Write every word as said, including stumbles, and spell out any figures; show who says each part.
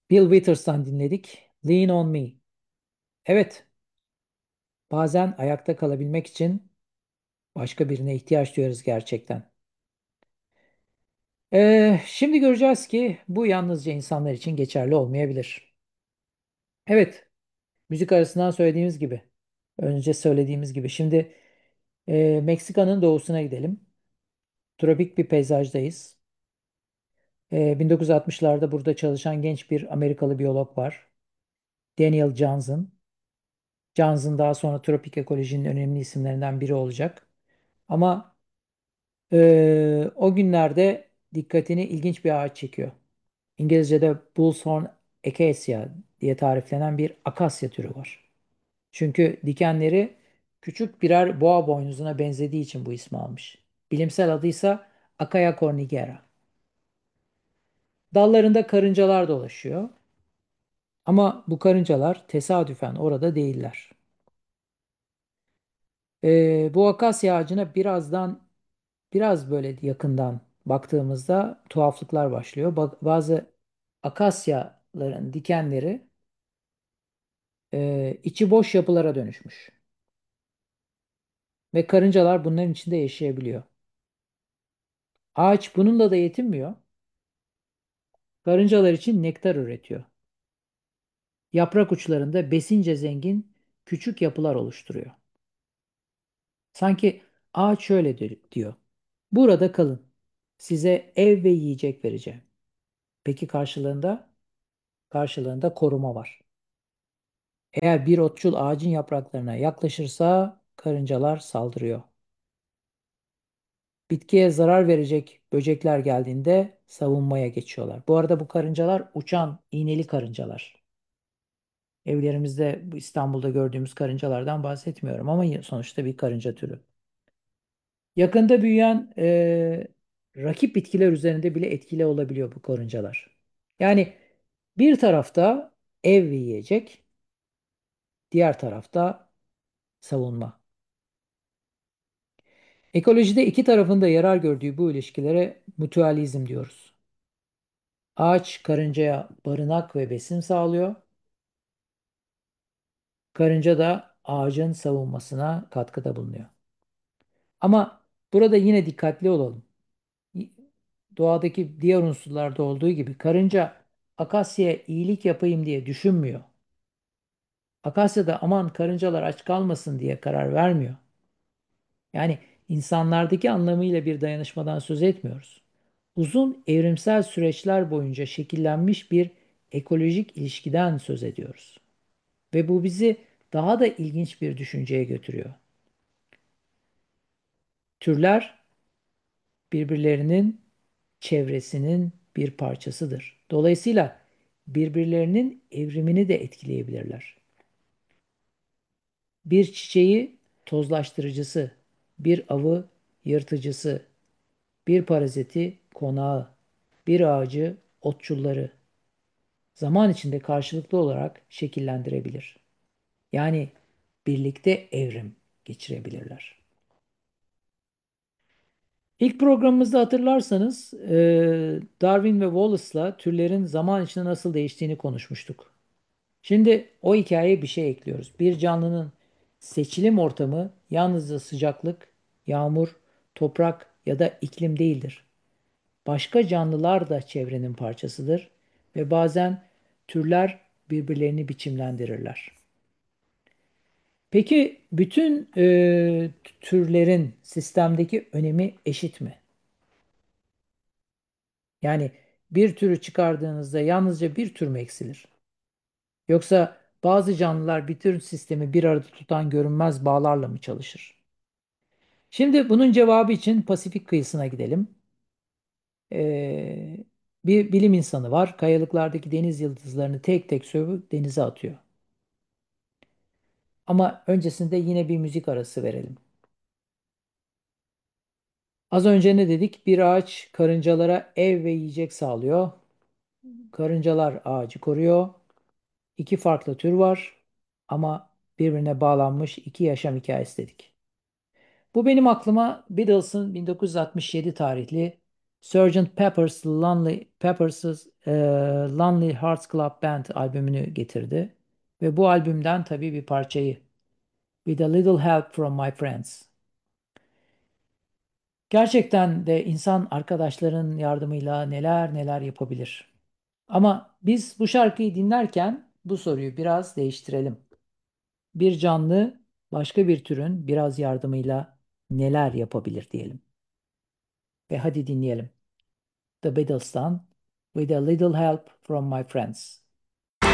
Speaker 1: Bill Withers'tan dinledik. Lean on Me. Evet, bazen ayakta kalabilmek için başka birine ihtiyaç duyarız gerçekten. Ee, şimdi göreceğiz ki bu yalnızca insanlar için geçerli olmayabilir. Evet, müzik arasından söylediğimiz gibi, önce söylediğimiz gibi. Şimdi e, Meksika'nın doğusuna gidelim. Tropik bir peyzajdayız. Ee, bin dokuz yüz altmışlarda burada çalışan genç bir Amerikalı biyolog var. Daniel Johnson. Johnson daha sonra tropik ekolojinin önemli isimlerinden biri olacak. Ama Ee, o günlerde dikkatini ilginç bir ağaç çekiyor. İngilizce'de Bullthorn acacia diye tariflenen bir akasya türü var. Çünkü dikenleri küçük birer boğa boynuzuna benzediği için bu ismi almış. Bilimsel adı ise Acacia cornigera. Dallarında karıncalar dolaşıyor ama bu karıncalar tesadüfen orada değiller. Ee, bu akasya ağacına birazdan Biraz böyle yakından baktığımızda tuhaflıklar başlıyor. Ba- Bazı akasyaların dikenleri e, içi boş yapılara dönüşmüş. Ve karıncalar bunların içinde yaşayabiliyor. Ağaç bununla da yetinmiyor. Karıncalar için nektar üretiyor. Yaprak uçlarında besince zengin küçük yapılar oluşturuyor. Sanki ağaç şöyle di- diyor. Burada kalın. Size ev ve yiyecek vereceğim. Peki karşılığında? Karşılığında koruma var. Eğer bir otçul ağacın yapraklarına yaklaşırsa karıncalar saldırıyor. Bitkiye zarar verecek böcekler geldiğinde savunmaya geçiyorlar. Bu arada bu karıncalar uçan iğneli karıncalar. Evlerimizde bu İstanbul'da gördüğümüz karıncalardan bahsetmiyorum ama y- sonuçta bir karınca türü. Yakında büyüyen e, rakip bitkiler üzerinde bile etkili olabiliyor bu karıncalar. Yani bir tarafta ev ve yiyecek, diğer tarafta savunma. Ekolojide iki tarafın da yarar gördüğü bu ilişkilere mutualizm diyoruz. Ağaç karıncaya barınak ve besin sağlıyor. Karınca da ağacın savunmasına katkıda bulunuyor. Ama burada yine dikkatli olalım. Doğadaki diğer unsurlarda olduğu gibi karınca akasya'ya iyilik yapayım diye düşünmüyor. Akasya da aman karıncalar aç kalmasın diye karar vermiyor. Yani insanlardaki anlamıyla bir dayanışmadan söz etmiyoruz. Uzun evrimsel süreçler boyunca şekillenmiş bir ekolojik ilişkiden söz ediyoruz. Ve bu bizi daha da ilginç bir düşünceye götürüyor. Türler birbirlerinin çevresinin bir parçasıdır. Dolayısıyla birbirlerinin evrimini de etkileyebilirler. Bir çiçeği tozlaştırıcısı, bir avı yırtıcısı, bir paraziti konağı, bir ağacı otçulları zaman içinde karşılıklı olarak şekillendirebilir. Yani birlikte evrim geçirebilirler. İlk programımızda hatırlarsanız e, Darwin ve Wallace'la türlerin zaman içinde nasıl değiştiğini konuşmuştuk. Şimdi o hikayeye bir şey ekliyoruz. Bir canlının seçilim ortamı yalnızca sıcaklık, yağmur, toprak ya da iklim değildir. Başka canlılar da çevrenin parçasıdır ve bazen türler birbirlerini biçimlendirirler. Peki bütün e, türlerin sistemdeki önemi eşit mi? Yani bir türü çıkardığınızda yalnızca bir tür mü eksilir? Yoksa bazı canlılar bütün sistemi bir arada tutan görünmez bağlarla mı çalışır? Şimdi bunun cevabı için Pasifik kıyısına gidelim. Ee, Bir bilim insanı var. Kayalıklardaki deniz yıldızlarını tek tek söküp denize atıyor. Ama öncesinde yine bir müzik arası verelim. Az önce ne dedik? Bir ağaç karıncalara ev ve yiyecek sağlıyor. Karıncalar ağacı koruyor. İki farklı tür var ama birbirine bağlanmış iki yaşam hikayesi dedik. Bu benim aklıma Beatles'ın bin dokuz yüz altmış yedi tarihli sergeant Pepper's Lonely Pepper's e, Lonely Hearts Club Band albümünü getirdi. Ve bu albümden tabii bir parçayı With a Little Help from My Friends. Gerçekten de insan arkadaşların yardımıyla neler neler yapabilir. Ama biz bu şarkıyı dinlerken bu soruyu biraz değiştirelim. Bir canlı başka bir türün biraz yardımıyla neler yapabilir diyelim. Ve hadi dinleyelim. The Beatles'tan With a Little Help from My Friends.